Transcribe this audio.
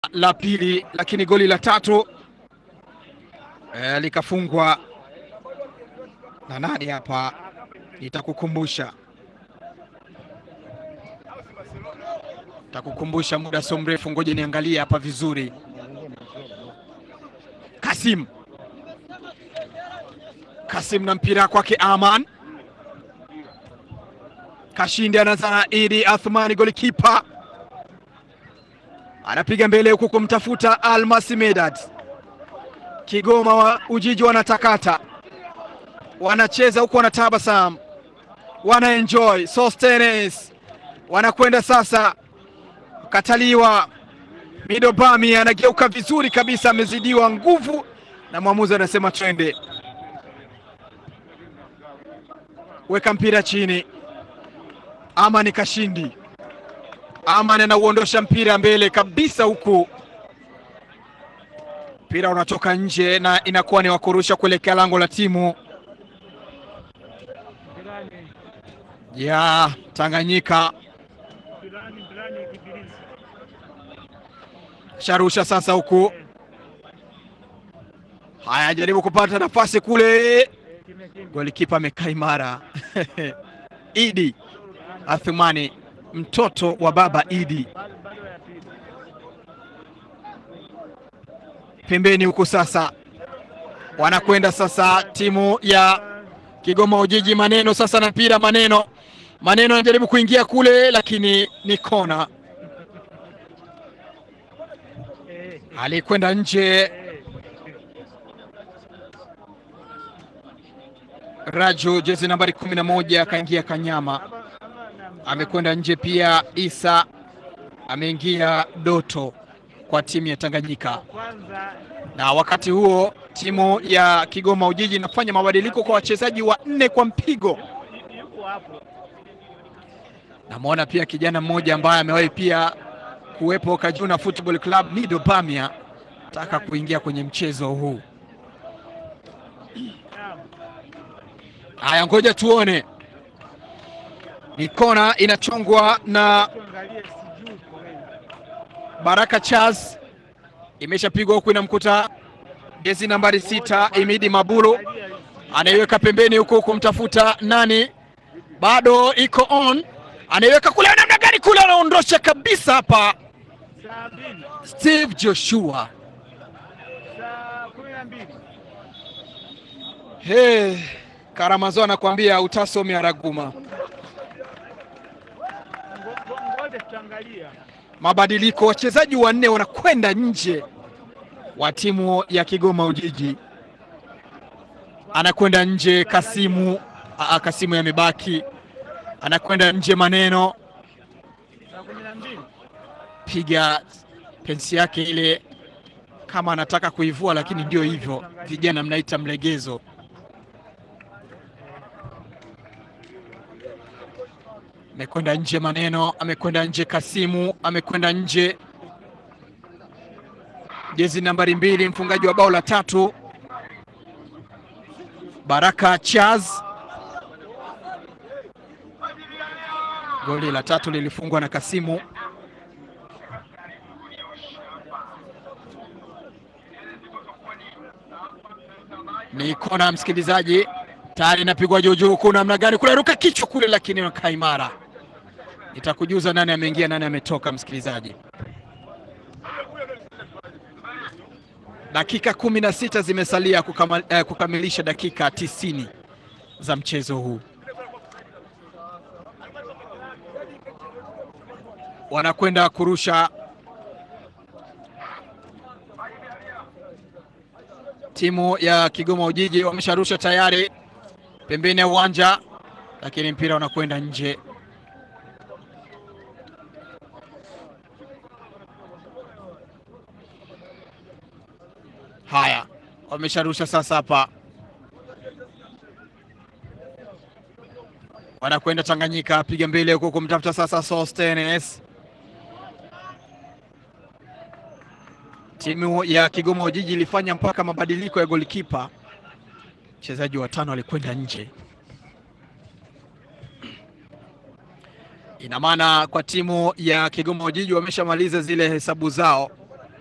la pili, lakini goli la tatu likafungwa na nani hapa, nitakukumbusha muda sio mrefu, ngoje niangalie hapa vizuri. Kasim na mpira kwake Aman Kashindi, anazana Idi Athmani, golikipa anapiga mbele huku kumtafuta Almasi Medad. Kigoma wa Ujiji wanatakata, wanacheza huku, wanatabasamu, wana enjoy. Sostenes wanakwenda sasa, kataliwa. Mido Bami anageuka vizuri kabisa, amezidiwa nguvu na mwamuzi anasema twende. Weka mpira chini, Amani Kashindi. Amani anauondosha mpira mbele kabisa huku, mpira unatoka nje na inakuwa ni wakurusha kuelekea lango la timu ya Tanganyika. Sharusha sasa huku, haya jaribu kupata nafasi kule, golikipa amekaa imara. Idi Athumani, mtoto wa baba Idi, pembeni huku. Sasa wanakwenda sasa timu ya Kigoma Ujiji. Maneno sasa na mpira, Maneno anajaribu kuingia kule, lakini ni kona, alikwenda nje. Raju jezi nambari 11 akaingia Kanyama, amekwenda nje pia. Isa ameingia Doto kwa timu ya Tanganyika. Na wakati huo timu ya Kigoma Ujiji inafanya mabadiliko kwa wachezaji wa 4 kwa mpigo. Namwona pia kijana mmoja ambaye amewahi pia kuwepo Kajuna Football Club, Mido Bamia, taka kuingia kwenye mchezo huu. Haya, ngoja tuone. Ni kona inachongwa na Baraka Charles, imeshapigwa huku, inamkuta jezi nambari 6 Imidi Maburu, anaiweka pembeni huku kumtafuta nani, bado iko on, anaiweka kule, namna gani kule, anaondosha kabisa hapa Steve Joshua. Hey, Karamazo anakuambia utasomi araguma. Mabadiliko, wachezaji 4 wanakwenda nje wa timu ya Kigoma Ujiji. Anakwenda nje Kasimu yamebaki, anakwenda nje Maneno, piga pensi yake ile kama anataka kuivua, lakini ndio hivyo, vijana mnaita mlegezo. Amekwenda nje Maneno, amekwenda nje Kasimu, amekwenda nje jezi nambari 2 mfungaji wa bao la 3 Baraka Chaz. Goli la 3 lilifungwa na Kasimu. Ni kona, msikilizaji, tayari inapigwa juu. Kuna namna gani kule, ruka kichwa kule, lakini nakaa imara. Nitakujuza nani ameingia nani ametoka, msikilizaji. Dakika 16 zimesalia kukamilisha dakika 90 za mchezo huu. Wanakwenda kurusha timu ya Kigoma Ujiji, wamesharusha tayari pembeni ya uwanja, lakini mpira unakwenda nje. Haya, wamesharusha sasa hapa, wanakwenda Tanganyika, piga mbele huko kumtafuta sasa Sostenes. Timu ya Kigoma Ujiji ilifanya mpaka mabadiliko ya golikipa, wachezaji 5 walikwenda nje. Ina maana kwa timu ya Kigoma Ujiji wameshamaliza zile hesabu zao